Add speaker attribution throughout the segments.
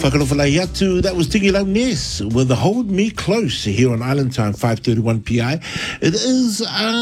Speaker 1: Whakarowhalai atu, that was Tiki Lau Ness with Hold Me Close here on Island Time, 5:31 PI. It is,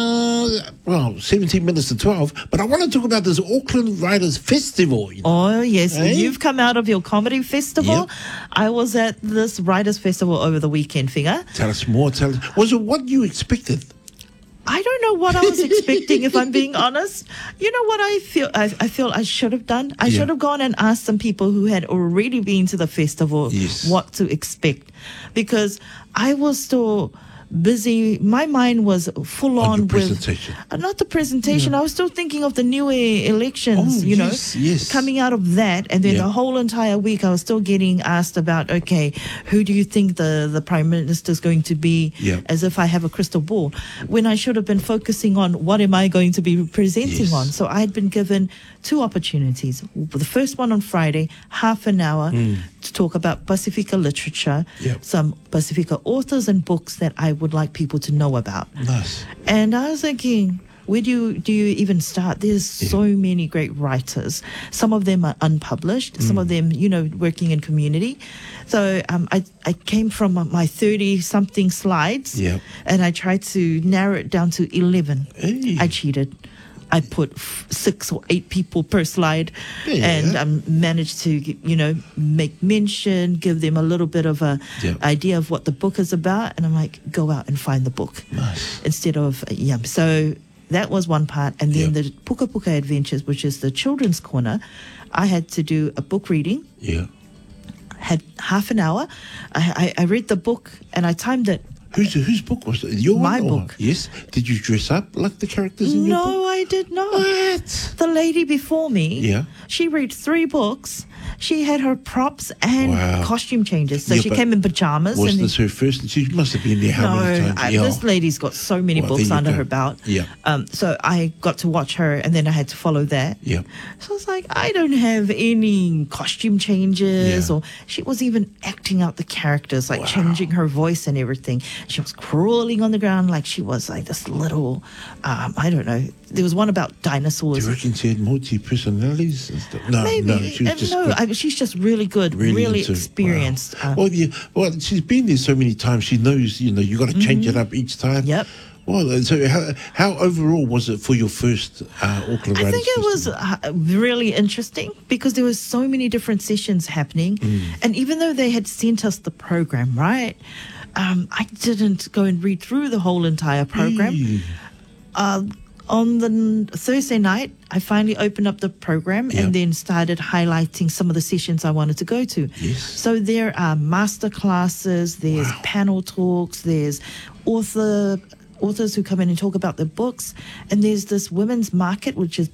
Speaker 1: 17 minutes to 12, but I want to talk about this Auckland Writers Festival. You know?
Speaker 2: Oh, yes. Eh? You've come out of your comedy festival.
Speaker 1: Yep.
Speaker 2: I was at this Writers Festival over the weekend, Finger.
Speaker 1: Tell us more. Was it what you expected?
Speaker 2: I don't know what I was expecting, if I'm being honest. You know what I feel? I feel I should have done? I should have gone and asked some people who had already been to the festival what to expect. Because I was still busy. My mind was full on with
Speaker 1: presentation.
Speaker 2: Not the presentation. I was still thinking of the new elections, coming out of that, and then the whole entire week I was still getting asked about, okay, who do you think the prime minister is going to be? As if I have a crystal ball, when I should have been focusing on what am I going to be presenting on. So I had been given 2 opportunities. The first one on Friday, half an hour to talk about Pacifica literature, some Pacifica authors and books that I would like people to know about.
Speaker 1: Nice.
Speaker 2: And I was thinking, where do you even start? There's so many great writers. Some of them are unpublished. Some of them, working in community. So I came from my 30-something slides, and I tried to narrow it down to 11.
Speaker 1: Hey.
Speaker 2: I cheated. I put 6 or 8 people per slide, and managed to, make mention, give them a little bit of a idea of what the book is about, and I'm like, go out and find the book instead of So that was one part, and then the Puka Puka Adventures, which is the children's corner, I had to do a book reading. Had half an hour. I read the book and I timed it.
Speaker 1: Whose book was it?
Speaker 2: My book.
Speaker 1: Yes. Did you dress up like the characters in your book?
Speaker 2: No, I did not.
Speaker 1: What?
Speaker 2: The lady before me, she read 3 books. She had her props and costume changes. So she came in pajamas.
Speaker 1: Was this her first? She must have been there how many times?
Speaker 2: This lady's got so many books under her belt. So I got to watch her, and then I had to follow that. So I was like, I don't have any costume changes. Or she was even acting out the characters, like changing her voice and everything. She was crawling on the ground like she was like this little, I don't know. There was one about dinosaurs.
Speaker 1: Do you reckon she had multi-personalities and stuff? No,
Speaker 2: maybe.
Speaker 1: No, she was just good.
Speaker 2: She's just really good, really experienced.
Speaker 1: Well, she's been there so many times. She knows, you got to change it up each time. Well, so how overall was it for your first Auckland Writers
Speaker 2: I think it
Speaker 1: Festival?
Speaker 2: was really interesting because there was so many different sessions happening. And even though they had sent us the program, right, I didn't go and read through the whole entire program. On the Thursday night, I finally opened up the program and then started highlighting some of the sessions I wanted to go to. So there are master classes, there's panel talks, there's authors who come in and talk about their books, and there's this women's market, which is